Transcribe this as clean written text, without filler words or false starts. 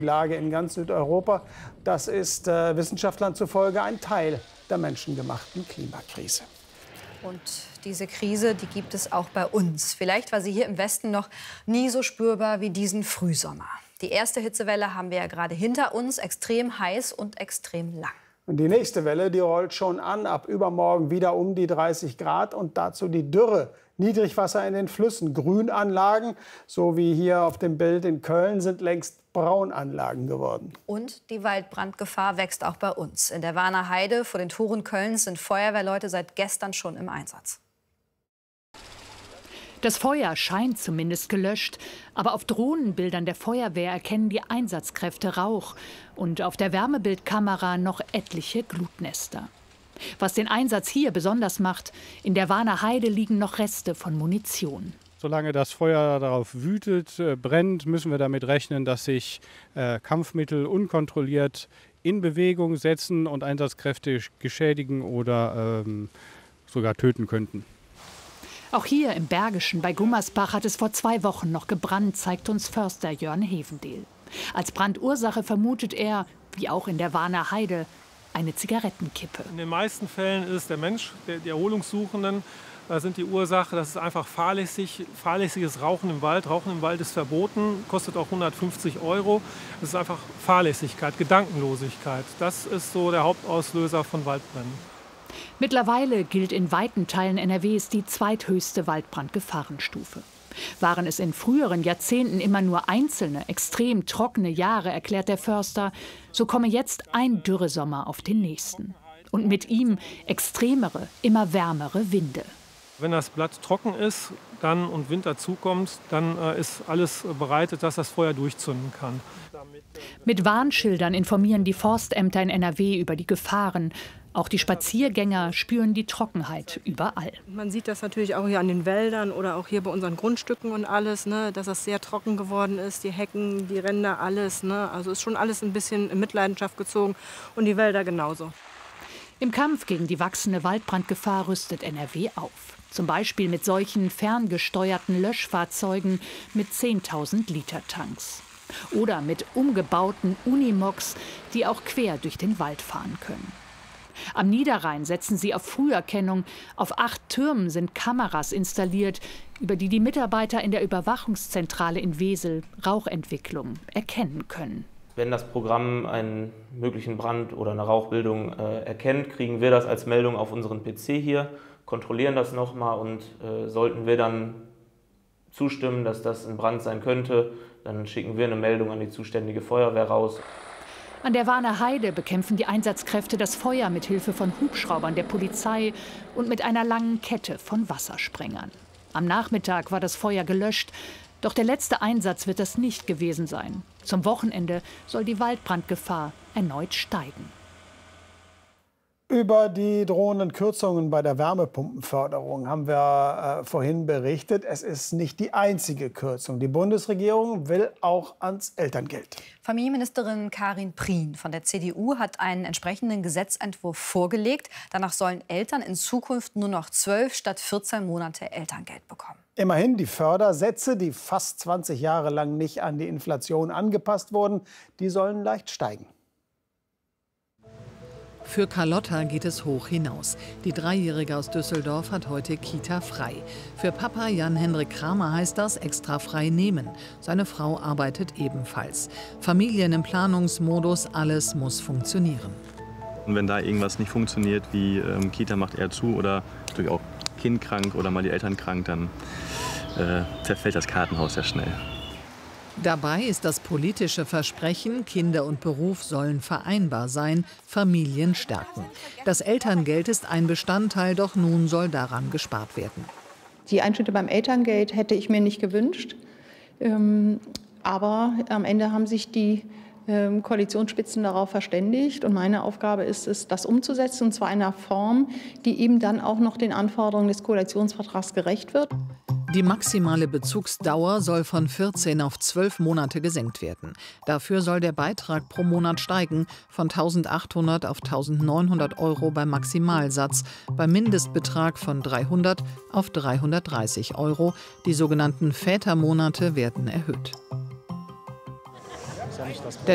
Die Lage in ganz Südeuropa, das ist Wissenschaftlern zufolge ein Teil der menschengemachten Klimakrise. Und diese Krise, die gibt es auch bei uns. Vielleicht war sie hier im Westen noch nie so spürbar wie diesen Frühsommer. Die erste Hitzewelle haben wir ja gerade hinter uns, extrem heiß und extrem lang. Und die nächste Welle, die rollt schon an, ab übermorgen wieder um die 30 Grad und dazu die Dürre. Niedrigwasser in den Flüssen, Grünanlagen, so wie hier auf dem Bild in Köln, sind längst Braunanlagen geworden. Und die Waldbrandgefahr wächst auch bei uns. In der Warner Heide vor den Toren Kölns sind Feuerwehrleute seit gestern schon im Einsatz. Das Feuer scheint zumindest gelöscht, aber auf Drohnenbildern der Feuerwehr erkennen die Einsatzkräfte Rauch und auf der Wärmebildkamera noch etliche Glutnester. Was den Einsatz hier besonders macht, in der Warner Heide liegen noch Reste von Munition. Solange das Feuer darauf wütet, brennt, müssen wir damit rechnen, dass sich Kampfmittel unkontrolliert in Bewegung setzen und Einsatzkräfte geschädigen oder sogar töten könnten. Auch hier im Bergischen bei Gummersbach hat es vor 2 Wochen noch gebrannt, zeigt uns Förster Jörn Hevendehl. Als Brandursache vermutet er, wie auch in der Warner Heide, eine Zigarettenkippe. In den meisten Fällen ist es der Mensch, die Erholungssuchenden, sind die Ursache. Das ist einfach fahrlässiges Rauchen im Wald. Rauchen im Wald ist verboten, kostet auch 150 €. Das ist einfach Fahrlässigkeit, Gedankenlosigkeit. Das ist so der Hauptauslöser von Waldbränden. Mittlerweile gilt in weiten Teilen NRWs die zweithöchste Waldbrandgefahrenstufe. Waren es in früheren Jahrzehnten immer nur einzelne, extrem trockene Jahre, erklärt der Förster, so komme jetzt ein Dürresommer auf den nächsten. Und mit ihm extremere, immer wärmere Winde. Wenn das Blatt trocken ist dann und Winter zukommt, dann ist alles bereitet, dass das Feuer durchzünden kann. Mit Warnschildern informieren die Forstämter in NRW über die Gefahren. Auch die Spaziergänger spüren die Trockenheit überall. Man sieht das natürlich auch hier an den Wäldern oder auch hier bei unseren Grundstücken und alles, ne, dass das sehr trocken geworden ist. Die Hecken, die Ränder, alles. Ne, also ist schon alles ein bisschen in Mitleidenschaft gezogen und die Wälder genauso. Im Kampf gegen die wachsende Waldbrandgefahr rüstet NRW auf. Zum Beispiel mit solchen ferngesteuerten Löschfahrzeugen mit 10.000 Liter Tanks. Oder mit umgebauten Unimogs, die auch quer durch den Wald fahren können. Am Niederrhein setzen sie auf Früherkennung. Auf 8 Türmen sind Kameras installiert, über die die Mitarbeiter in der Überwachungszentrale in Wesel Rauchentwicklung erkennen können. Wenn das Programm einen möglichen Brand oder eine Rauchbildung erkennt, kriegen wir das als Meldung auf unseren PC hier, kontrollieren das nochmal und sollten wir dann zustimmen, dass das ein Brand sein könnte, dann schicken wir eine Meldung an die zuständige Feuerwehr raus. An der Warner Heide bekämpfen die Einsatzkräfte das Feuer mit Hilfe von Hubschraubern der Polizei und mit einer langen Kette von Wassersprengern. Am Nachmittag war das Feuer gelöscht, doch der letzte Einsatz wird das nicht gewesen sein. Zum Wochenende soll die Waldbrandgefahr erneut steigen. Über die drohenden Kürzungen bei der Wärmepumpenförderung haben wir vorhin berichtet. Es ist nicht die einzige Kürzung. Die Bundesregierung will auch ans Elterngeld. Familienministerin Karin Prien von der CDU hat einen entsprechenden Gesetzentwurf vorgelegt. Danach sollen Eltern in Zukunft nur noch 12 statt 14 Monate Elterngeld bekommen. Immerhin die Fördersätze, die fast 20 Jahre lang nicht an die Inflation angepasst wurden, die sollen leicht steigen. Für Carlotta geht es hoch hinaus. Die 3-Jährige aus Düsseldorf hat heute Kita frei. Für Papa Jan-Hendrik Kramer heißt das extra frei nehmen. Seine Frau arbeitet ebenfalls. Familien im Planungsmodus, alles muss funktionieren. Und wenn da irgendwas nicht funktioniert, wie Kita macht eher zu oder durch auch Kind krank oder mal die Eltern krank, dann zerfällt das Kartenhaus sehr schnell. Dabei ist das politische Versprechen, Kinder und Beruf sollen vereinbar sein, Familien stärken. Das Elterngeld ist ein Bestandteil, doch nun soll daran gespart werden. Die Einschnitte beim Elterngeld hätte ich mir nicht gewünscht. Aber am Ende haben sich die Koalitionsspitzen darauf verständigt. Und meine Aufgabe ist es, das umzusetzen, und zwar in einer Form, die eben dann auch noch den Anforderungen des Koalitionsvertrags gerecht wird. Die maximale Bezugsdauer soll von 14 auf 12 Monate gesenkt werden. Dafür soll der Beitrag pro Monat steigen, von 1.800 auf 1.900 € beim Maximalsatz, beim Mindestbetrag von 300 auf 330 €. Die sogenannten Vätermonate werden erhöht.